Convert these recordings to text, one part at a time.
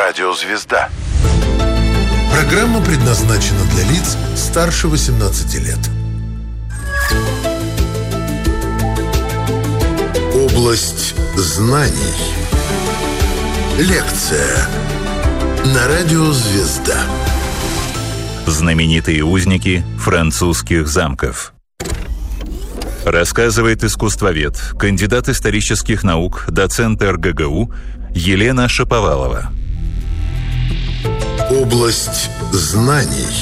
Радио «Звезда». Программа предназначена для лиц старше 18 лет. Область знаний. Лекция на Радио «Звезда». Знаменитые узники французских замков. Рассказывает искусствовед, кандидат исторических наук, доцент РГГУ Елена Шаповалова. Область знаний.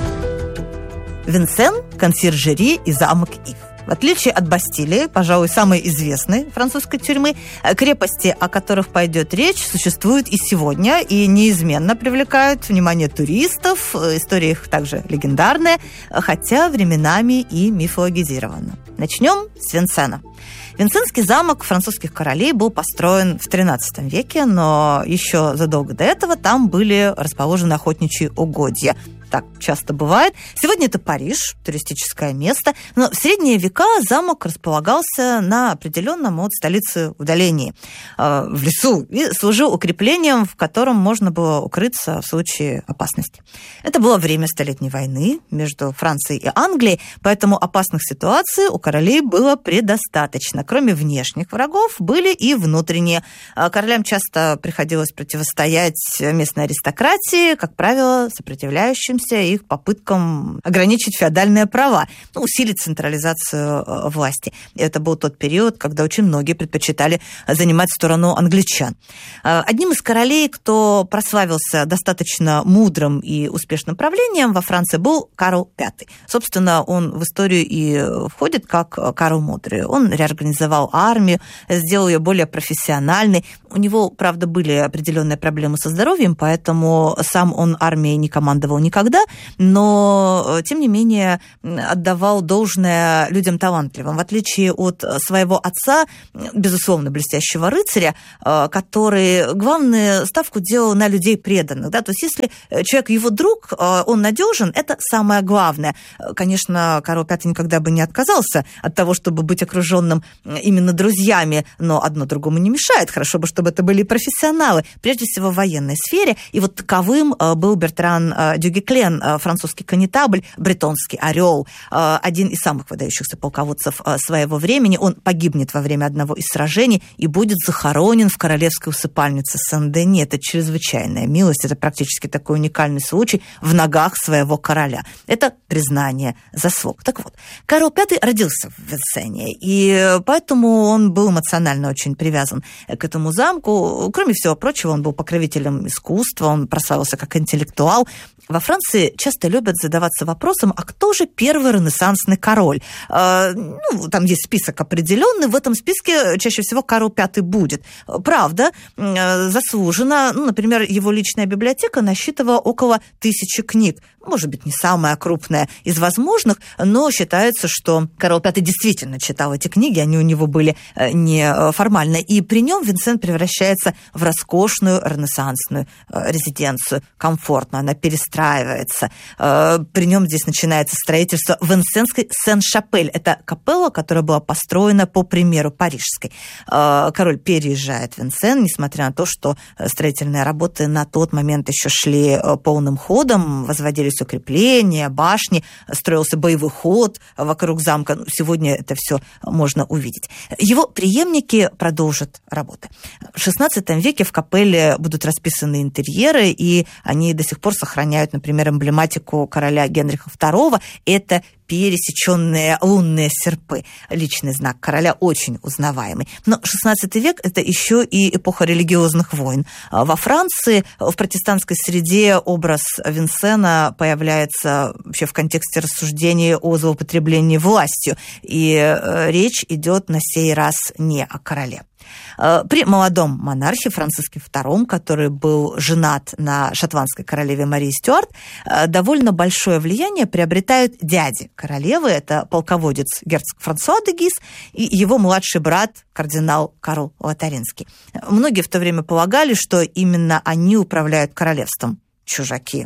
Винсен, консьержери и замок Ив. В отличие от Бастилии, пожалуй, самой известной французской тюрьмы, крепости, о которых пойдет речь, существуют и сегодня, и неизменно привлекают внимание туристов. История их также легендарная, хотя временами и мифологизирована. Начнем с Винсена. Винсенский замок французских королей был построен в XIII веке, но еще задолго до этого там были расположены охотничьи угодья. Так часто бывает. Сегодня это Париж, туристическое место, но в средние века замок располагался на определенном от столицы удалении, в лесу, и служил укреплением, в котором можно было укрыться в случае опасности. Это было время Столетней войны между Францией и Англией, поэтому опасных ситуаций у королей было предостаточно. Кроме внешних врагов, были и внутренние. Королям часто приходилось противостоять местной аристократии, как правило, сопротивляющимся их попыткам ограничить феодальные права, усилить централизацию власти. Это был тот период, когда очень многие предпочитали занимать сторону англичан. Одним из королей, кто прославился достаточно мудрым и успешным правлением во Франции, был Карл V. Собственно, он в историю и входит как Карл Мудрый. Он реорганизовал армию, сделал ее более профессиональной. У него, правда, были определенные проблемы со здоровьем, поэтому сам он армией не командовал никогда, но, тем не менее, отдавал должное людям талантливым. В отличие от своего отца, безусловно, блестящего рыцаря, который главную ставку делал на людей преданных. Да? То есть, если человек его друг, он надежен, это самое главное. Конечно, Карл V никогда бы не отказался от того, чтобы быть окруженным именно друзьями, но одно другому не мешает. Хорошо бы, чтобы это были профессионалы, прежде всего в военной сфере. И вот таковым был Бертран дю Гесклен, французский коннетабль, бретонский орел, один из самых выдающихся полководцев своего времени. Он погибнет во время одного из сражений и будет захоронен в королевской усыпальнице Сен-Дени. Это чрезвычайная милость, это практически такой уникальный случай в ногах своего короля. Это признание заслуг. Так вот, Карл V родился в Винсене, и поэтому он был эмоционально очень привязан к этому замку. Кроме всего прочего, он был покровителем искусства, он прославился как интеллектуал. Во Франции часто любят задаваться вопросом, а кто же первый ренессансный король? Там есть список определенный, в этом списке чаще всего Карл V будет. Правда, заслуженно. Например, его личная библиотека насчитывала около 1000 книг. Может быть, не самая крупная из возможных, но считается, что Карл V действительно читал эти книги, они у него были неформально. И при нем Винсен превращается в роскошную ренессансную резиденцию. Комфортно, она перестраивается. При нем здесь начинается строительство Винсенской Сен-Шапель. Это капелла, которая была построена по примеру парижской. Король переезжает в Винсен, несмотря на то, что строительные работы на тот момент еще шли полным ходом, возводились укрепления, башни, строился боевой ход вокруг замка. Сегодня это все можно увидеть. Его преемники продолжат работы. В XVI веке в капелле будут расписаны интерьеры, и они до сих пор сохраняют, например, эмблематику короля Генриха II. Это пересеченные лунные серпы. Личный знак короля очень узнаваемый. Но XVI век – это еще и эпоха религиозных войн. Во Франции, в протестантской среде образ Винсена появляется вообще в контексте рассуждений о злоупотреблении властью. И речь идет на сей раз не о короле. При молодом монархе Франциске II, который был женат на шотландской королеве Марии Стюарт, довольно большое влияние приобретают дяди королевы. Это полководец герцог Франсуа де Гис и его младший брат кардинал Карл Лотаринский. Многие в то время полагали, что именно они управляют королевством. Чужаки.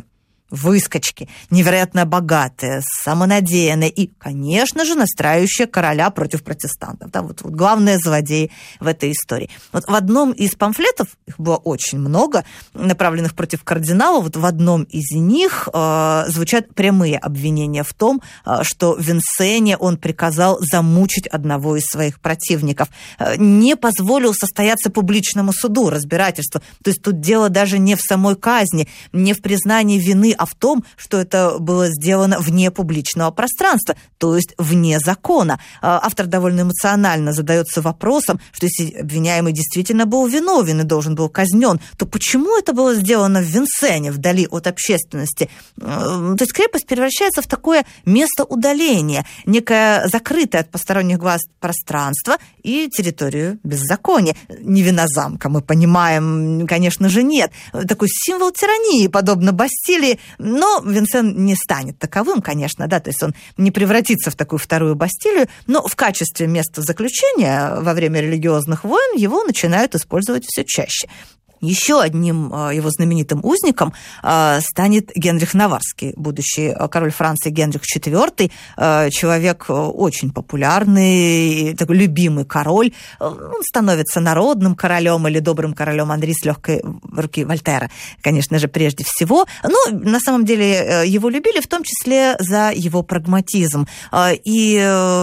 выскочки, невероятно богатые, самонадеянные и, конечно же, настраивающие короля против протестантов. Да, вот главные злодеи в этой истории. Вот в одном из памфлетов, их было очень много, направленных против кардинала, вот в одном из них звучат прямые обвинения в том, что Винсене он приказал замучить одного из своих противников, не позволил состояться публичному суду, разбирательству. То есть тут дело даже не в самой казни, не в признании вины, а в том, что это было сделано вне публичного пространства, то есть вне закона. Автор довольно эмоционально задается вопросом, что если обвиняемый действительно был виновен и должен был казнен, то почему это было сделано в Винсене, вдали от общественности? То есть крепость превращается в такое место удаления, некое закрытое от посторонних глаз пространство и территорию беззакония. Не вина замка, мы понимаем, конечно же, нет. Такой символ тирании, подобно Бастилии, но Винсен не станет таковым, конечно, да, то есть он не превратится в такую вторую Бастилию, но в качестве места заключения во время религиозных войн его начинают использовать все чаще. Еще одним его знаменитым узником станет Генрих Наваррский, будущий король Франции Генрих IV, человек очень популярный, такой любимый король. Он становится народным королем или добрым королем Анри с легкой руки Вольтера, конечно же, прежде всего. Но на самом деле его любили в том числе за его прагматизм. И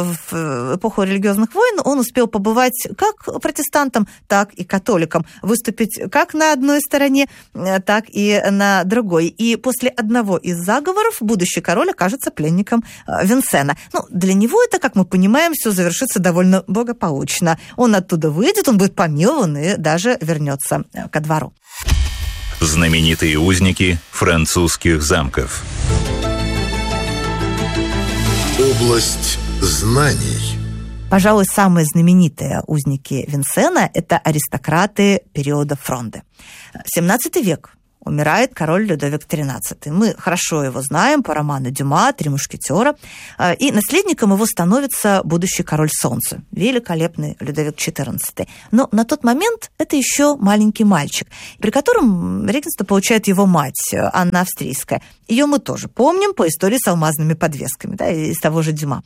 в эпоху религиозных войн он успел побывать как протестантом, так и католиком, выступить как на одной стороне, так и на другой. И после одного из заговоров будущий король окажется пленником Винсена. Ну, для него это, как мы понимаем, все завершится довольно благополучно. Он оттуда выйдет, он будет помилован и даже вернется ко двору. Знаменитые узники французских замков. Область знаний. Пожалуй, самые знаменитые узники Винсена – это аристократы периода Фронде. 17 век. Умирает король Людовик XIII. Мы хорошо его знаем по роману Дюма «Три мушкетера». И наследником его становится будущий король Солнца, великолепный Людовик XIV. Но на тот момент это еще маленький мальчик, при котором регенство получает его мать, Анна Австрийская. Ее мы тоже помним по истории с алмазными подвесками, да, из того же Дюма.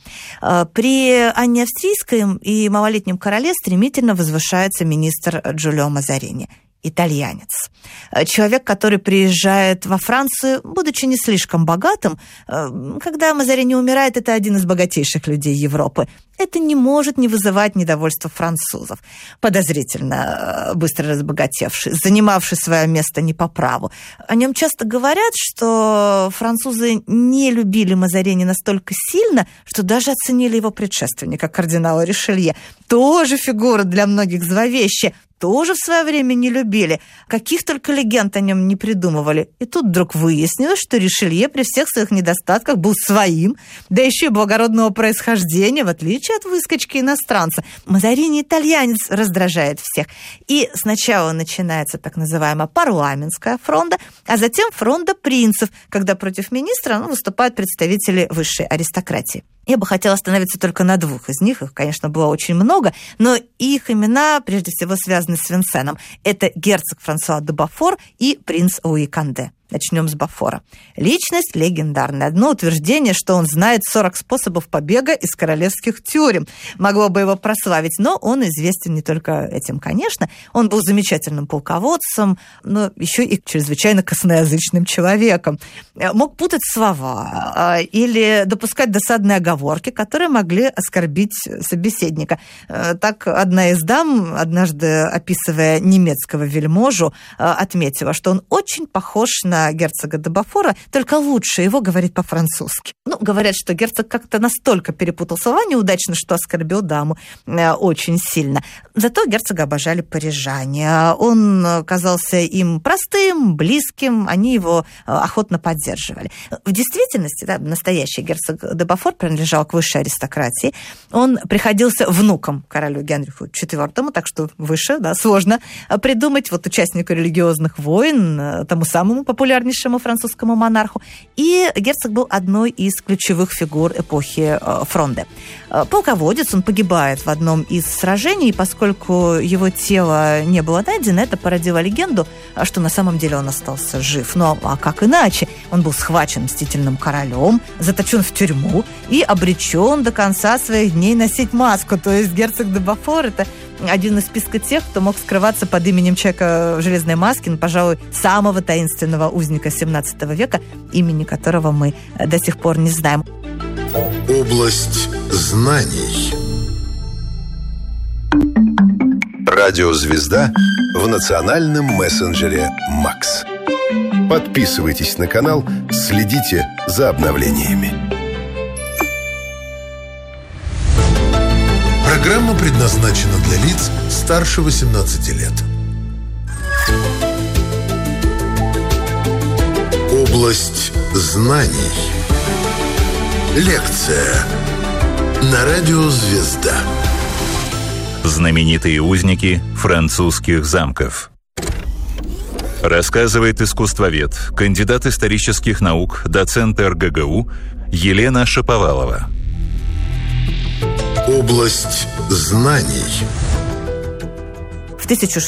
При Анне Австрийской и малолетнем короле стремительно возвышается министр Джулио Мазарини. Итальянец. Человек, который приезжает во Францию, будучи не слишком богатым. Когда Мазарини умирает, это один из богатейших людей Европы. Это не может не вызывать недовольства французов. Подозрительно быстро разбогатевший, занимавший свое место не по праву. О нем часто говорят, что французы не любили Мазарини настолько сильно, что даже оценили его предшественника, кардинала Ришелье. Тоже фигура для многих зловещая. Тоже в свое время не любили. Каких только легенд о нем не придумывали. И тут вдруг выяснилось, что Ришелье при всех своих недостатках был своим, да еще и благородного происхождения, в отличие от выскочки иностранца. Мазарини итальянец раздражает всех. И сначала начинается так называемая парламентская фронда, а затем фронда принцев, когда против министра выступают представители высшей аристократии. Я бы хотела остановиться только на двух из них. Их, конечно, было очень много, но их имена, прежде всего, связаны с Винсеном. Это герцог Франсуа де Бофор и принц Луи Канде. Начнем с Бофора. Личность легендарная. Одно утверждение, что он знает 40 способов побега из королевских тюрем. Могло бы его прославить, но он известен не только этим, конечно. Он был замечательным полководцем, но еще и чрезвычайно косноязычным человеком. Мог путать слова или допускать досадные оговорки, которые могли оскорбить собеседника. Так одна из дам, однажды описывая немецкого вельможу, отметила, что он очень похож на герцога де Бофора, только лучше его говорит по-французски. Говорят, что герцог как-то настолько перепутал слова неудачно, что оскорбил даму очень сильно. Зато герцога обожали парижане. Он казался им простым, близким, они его охотно поддерживали. В действительности, да, настоящий герцог де Бофор принадлежал к высшей аристократии. Он приходился внуком королю Генриху IV, так что выше, да, сложно придумать. Вот участнику религиозных войн, тому самому популярному популярнейшему французскому монарху. И герцог был одной из ключевых фигур эпохи Фронде. Полководец, он погибает в одном из сражений, и поскольку его тело не было найдено, это породило легенду, что на самом деле он остался жив. Но а как иначе? Он был схвачен мстительным королем, заточен в тюрьму и обречен до конца своих дней носить маску. То есть герцог де Бофор – это один из списка тех, кто мог скрываться под именем человека в железной маске, пожалуй, самого таинственного узника 17 века, имени которого мы до сих пор не знаем. Область знаний. Радиозвезда в национальном мессенджере «Макс». Подписывайтесь на канал, следите за обновлениями. Программа предназначена для лиц старше 18 лет. Область знаний. Лекция на радио «Звезда». Знаменитые узники французских замков. Рассказывает искусствовед, кандидат исторических наук, доцент РГГУ Елена Шаповалова. Область знаний. В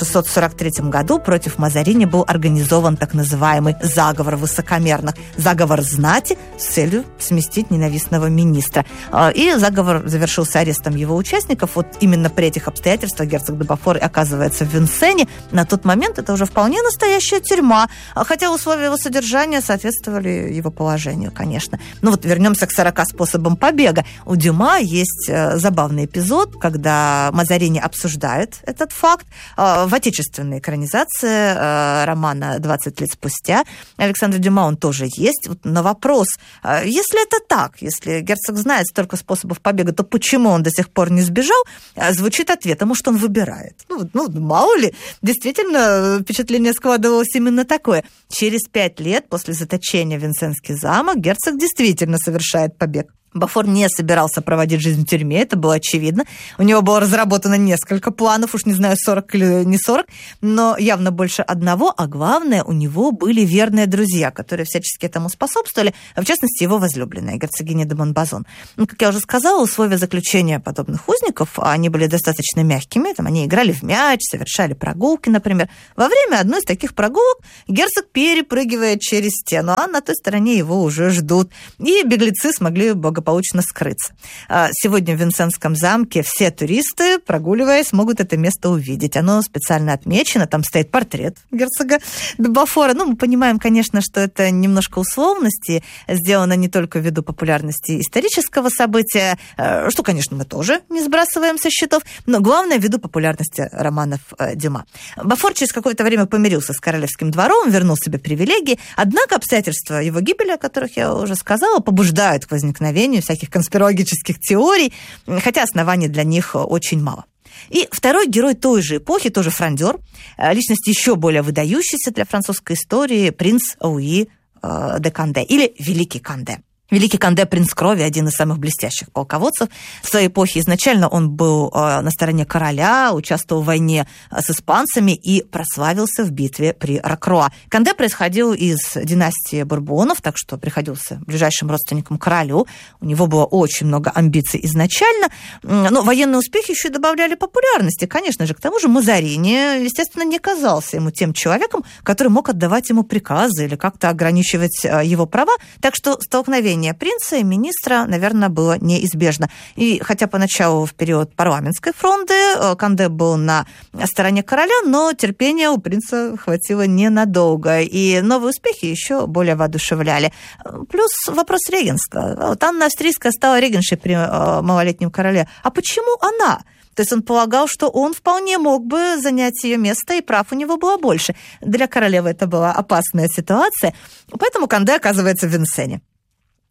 1643 году против Мазарини был организован так называемый заговор высокомерных, заговор знати с целью сместить ненавистного министра. И заговор завершился арестом его участников. Вот именно при этих обстоятельствах герцог де Бофор оказывается в Винсене. На тот момент это уже вполне настоящая тюрьма, хотя условия его содержания соответствовали его положению, конечно. Ну вот вернемся к 40 способам побега. У Дюма есть забавный эпизод, когда Мазарини обсуждает этот факт. В отечественной экранизации романа «20 лет спустя» Александра Дюма он тоже есть. Вот на вопрос, если это так, если герцог знает столько способов побега, то почему он до сих пор не сбежал, звучит ответ, может, он выбирает. Ну, мало ли, действительно, впечатление складывалось именно такое. Через 5 лет после заточения в Винсенский замок герцог действительно совершает побег. Бофор не собирался проводить жизнь в тюрьме, это было очевидно. У него было разработано несколько планов, уж не знаю, 40 или не 40, но явно больше одного, а главное, у него были верные друзья, которые всячески этому способствовали, в частности, его возлюбленная, герцогиня де Монбазон. Как я уже сказала, условия заключения подобных узников, они были достаточно мягкими, там они играли в мяч, совершали прогулки, например. Во время одной из таких прогулок герцог перепрыгивает через стену, а на той стороне его уже ждут, и беглецы смогли благополучно скрыться. Сегодня в Винсенском замке все туристы, прогуливаясь, могут это место увидеть. Оно специально отмечено, там стоит портрет герцога де Бофора. Мы понимаем, конечно, что это немножко условности, сделано не только ввиду популярности исторического события, что, конечно, мы тоже не сбрасываем со счетов, но главное ввиду популярности романов Дюма. Бофор через какое-то время помирился с королевским двором, вернул себе привилегии, однако обстоятельства его гибели, о которых я уже сказала, побуждают к возникновению всяких конспирологических теорий, хотя оснований для них очень мало. И второй герой той же эпохи, тоже фрондер, личность еще более выдающаяся для французской истории, принц Луи де Канде, или Великий Канде. Великий Канде, принц крови, один из самых блестящих полководцев в своей эпохе. Изначально он был на стороне короля, участвовал в войне с испанцами и прославился в битве при Рокруа. Канде происходил из династии Бурбонов, так что приходился ближайшим родственником королю. У него было очень много амбиций изначально, но военные успехи еще и добавляли популярности. Конечно же, к тому же Мазарини, естественно, не казался ему тем человеком, который мог отдавать ему приказы или как-то ограничивать его права, так что столкновение принца и министра, наверное, было неизбежно. И хотя поначалу в период парламентской фронды Канде был на стороне короля, но терпения у принца хватило ненадолго, и новые успехи еще более воодушевляли. Плюс вопрос регенства. Вот Анна Австрийская стала регеншей при малолетнем короле. А почему она? То есть он полагал, что он вполне мог бы занять ее место, и прав у него было больше. Для королевы это была опасная ситуация, поэтому Канде оказывается в Винсене.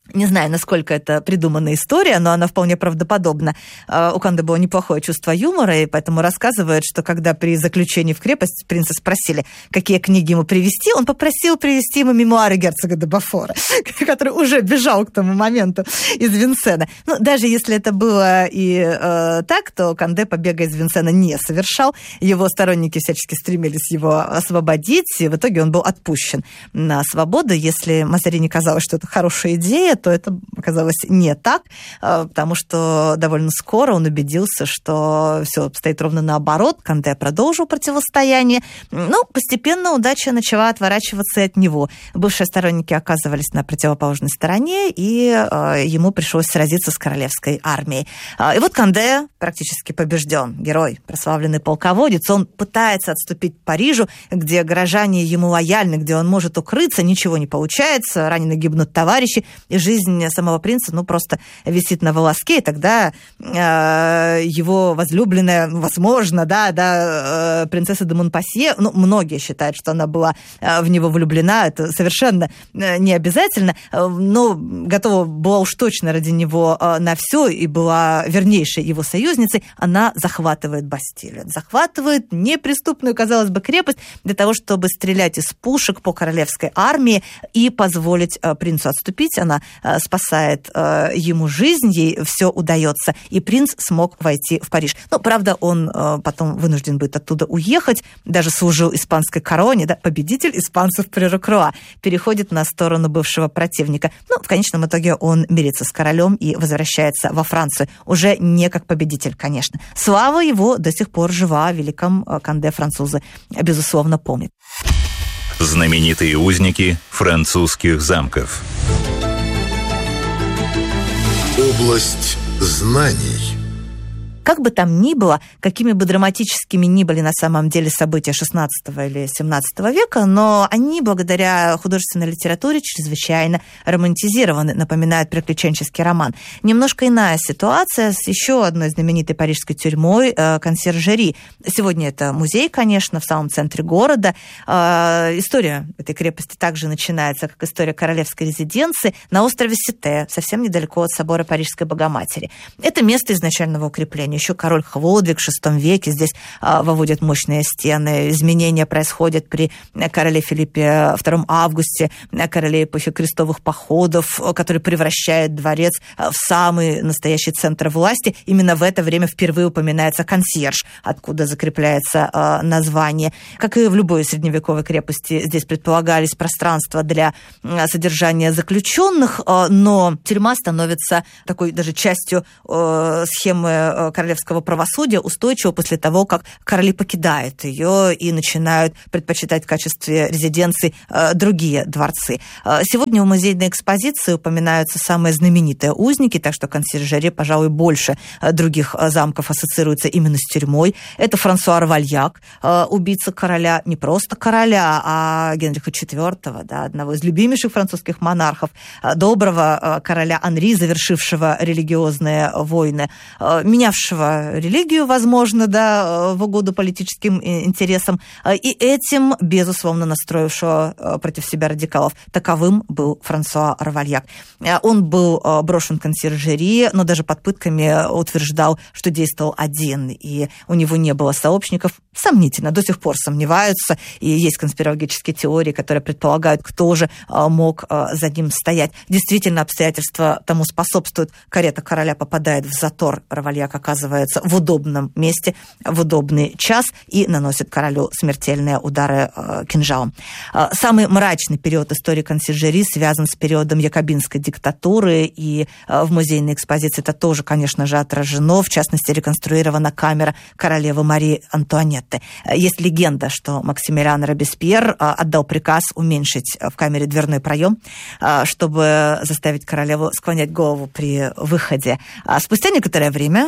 Не знаю, насколько это придуманная история, но она вполне правдоподобна. У Канде было неплохое чувство юмора, и поэтому рассказывает, что когда при заключении в крепость принца спросили, какие книги ему привезти, он попросил привезти ему мемуары герцога де Бофора, который уже бежал к тому моменту из Винсена. Ну, даже если это было и так, то Канде побега из Винсена не совершал. Его сторонники всячески стремились его освободить, и в итоге он был отпущен на свободу. Если Мазарини казалось, что это хорошая идея, то это оказалось не так, потому что довольно скоро он убедился, что все обстоит ровно наоборот. Канде продолжил противостояние, но постепенно удача начала отворачиваться от него. Бывшие сторонники оказывались на противоположной стороне, и ему пришлось сразиться с королевской армией. И вот Канде практически побежден. Герой, прославленный полководец, он пытается отступить к Парижу, где горожане ему лояльны, где он может укрыться, ничего не получается, ранены гибнут товарищи, и жизнь самого принца, просто висит на волоске, и тогда его возлюбленная, возможно, принцесса де Монпасье, многие считают, что она была в него влюблена, это совершенно не обязательно, но готова была уж точно ради него на все, и была вернейшей его союзницей, она захватывает Бастилию, захватывает неприступную, казалось бы, крепость для того, чтобы стрелять из пушек по королевской армии и позволить принцу отступить. Она спасает ему жизнь, ей все удается, и принц смог войти в Париж. Правда, он потом вынужден будет оттуда уехать, даже служил испанской короне, победитель испанцев при Рокруа, переходит на сторону бывшего противника. В конечном итоге он мирится с королем и возвращается во Францию, уже не как победитель, конечно. Слава его до сих пор жива, о великом Канде французы, безусловно, помнят. Знаменитые узники французских замков. Область знаний. Как бы там ни было, какими бы драматическими ни были на самом деле события XVI или XVII века, но они, благодаря художественной литературе, чрезвычайно романтизированы, напоминают приключенческий роман. Немножко иная ситуация с еще одной знаменитой парижской тюрьмой Консьержери. Сегодня это музей, конечно, в самом центре города. История этой крепости также начинается, как история королевской резиденции, на острове Сите, совсем недалеко от собора Парижской Богоматери. Это место изначального укрепления. Еще король Хлодвиг в VI веке здесь выводят мощные стены. Изменения происходят при короле Филиппе II Августе, короле эпохи крестовых походов, который превращает дворец в самый настоящий центр власти. Именно в это время впервые упоминается консьерж, откуда закрепляется название. Как и в любой средневековой крепости, здесь предполагались пространства для содержания заключенных, но тюрьма становится такой даже частью схемы королевского правосудия, устойчиво после того, как короли покидают ее и начинают предпочитать в качестве резиденции другие дворцы. Сегодня в музейной экспозиции упоминаются самые знаменитые узники, так что Консьержери, пожалуй, больше других замков ассоциируется именно с тюрьмой. Это Франсуа Равальяк, убийца короля, не просто короля, а Генриха IV, одного из любимейших французских монархов, доброго короля Анри, завершившего религиозные войны, менявшего религию, возможно, в угоду политическим интересам, и этим, безусловно, настроившего против себя радикалов. Таковым был Франсуа Равальяк. Он был брошен в Консьержери, но даже под пытками утверждал, что действовал один, и у него не было сообщников. Сомнительно, до сих пор сомневаются, и есть конспирологические теории, которые предполагают, кто же мог за ним стоять. Действительно, обстоятельства тому способствуют. Карета короля попадает в затор, Равальяк оказывается в удобном месте, в удобный час и наносит королю смертельные удары кинжалом. Самый мрачный период истории Консьержери связан с периодом якобинской диктатуры, и в музейной экспозиции это тоже, конечно же, отражено. В частности, реконструирована камера королевы Марии Антуанетты. Есть легенда, что Максимилиан Робеспьер отдал приказ уменьшить в камере дверной проем, чтобы заставить королеву склонять голову при выходе. А спустя некоторое время, оказавшись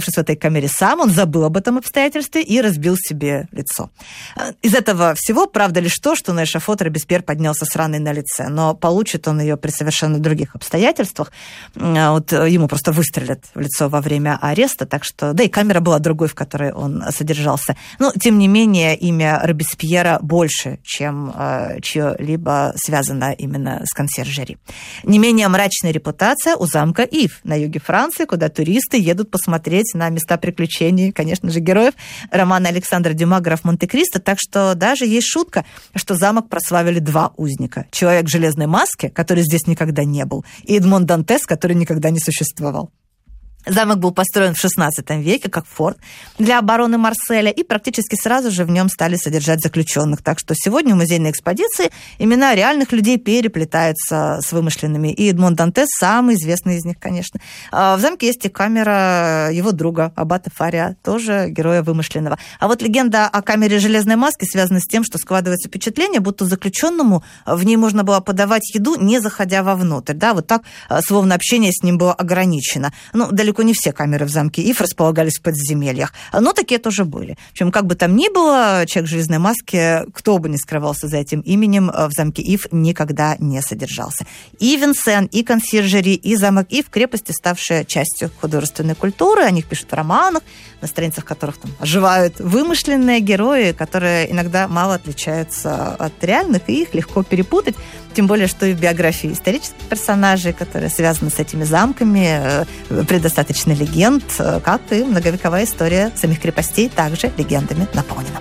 оказавшись в этой камере сам, он забыл об этом обстоятельстве и разбил себе лицо. Из этого всего правда лишь то, что на эшафот Робеспьер поднялся с раной на лице, но получит он ее при совершенно других обстоятельствах. Вот ему просто выстрелят в лицо во время ареста, так что... Да и камера была другой, в которой он содержался. Но, тем не менее, имя Робеспьера больше, чем чье-либо связано именно с консьержери. Не менее мрачная репутация у замка Ив на юге Франции, куда туристы едут посмотреть на места приключений, конечно же, героев романа Александра Дюма «Граф Монте-Кристо». Так что даже есть шутка, что замок прославили два узника. Человек в железной маске, который здесь никогда не был, и Эдмон Дантес, который никогда не существовал. Замок был построен в XVI веке как форт для обороны Марселя, и практически сразу же в нем стали содержать заключенных. Так что сегодня в музейной экспозиции имена реальных людей переплетаются с вымышленными. И Эдмон Дантес самый известный из них, конечно. В замке есть и камера его друга, аббата Фария, тоже героя вымышленного. А вот легенда о камере железной маски связана с тем, что складывается впечатление, будто заключенному в ней можно было подавать еду, не заходя вовнутрь. Да, вот так, словно общение с ним было ограничено. Ну, далеко не все камеры в замке Ив располагались в подземельях, но такие тоже были. В общем, как бы там ни было, человек в железной маске, кто бы ни скрывался за этим именем, в замке Ив никогда не содержался. И Винсен, и консьержери, и замок Ив — крепости, ставшие частью художественной культуры. О них пишут в романах, на страницах которых там оживают вымышленные герои, которые иногда мало отличаются от реальных, и их легко перепутать. Тем более, что и в биографии исторических персонажей, которые связаны с этими замками, предостаточно легенд, как и многовековая история самих крепостей также легендами наполнена.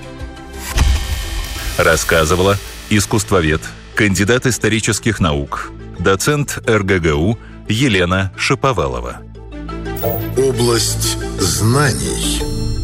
Рассказывала искусствовед, кандидат исторических наук, доцент РГГУ Елена Шаповалова. Область знаний.